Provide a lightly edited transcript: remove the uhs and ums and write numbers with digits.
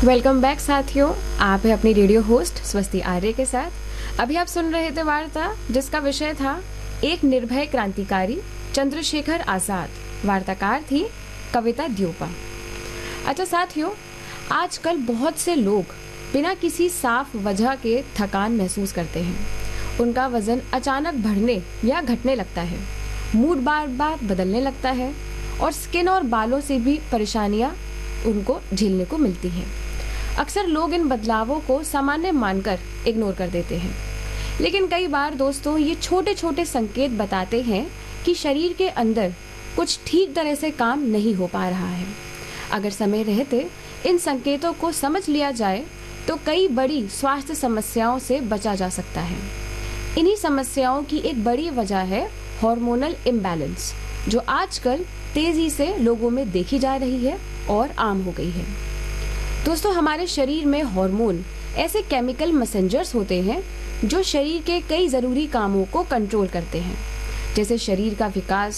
Welcome back साथियों, आप है अपनी रेडियो होस्ट स्वस्ति आर्य के साथ। अभी आप सुन रहे थे वार्ता जिसका विषय था एक निर्भय क्रांतिकारी चंद्रशेखर आजाद। वार्ताकार थी कविता द्योपा। अच्छा साथियों, आजकल बहुत से लोग बिना किसी साफ वजह के थकान महसूस करते हैं। उनका वजन अचानक बढ़ने या घटने लगता है, मूड बार बार बदलने लगता है और स्किन और बालों से भी परेशानियां उनको झेलने को मिलती हैं। अक्सर लोग इन बदलावों को सामान्य मानकर इग्नोर कर देते हैं, लेकिन कई बार दोस्तों ये छोटे छोटे संकेत बताते हैं कि शरीर के अंदर कुछ ठीक तरह से काम नहीं हो पा रहा है। अगर समय रहते इन संकेतों को समझ लिया जाए तो कई बड़ी स्वास्थ्य समस्याओं से बचा जा सकता है। इन्हीं समस्याओं की एक बड़ी वजह है हार्मोनल इम्बैलेंस, जो आजकल तेजी से लोगों में देखी जा रही है और आम हो गई है। दोस्तों, हमारे शरीर में हार्मोन ऐसे केमिकल मैसेंजर्स होते हैं जो शरीर के कई जरूरी कामों को कंट्रोल करते हैं, जैसे शरीर का विकास,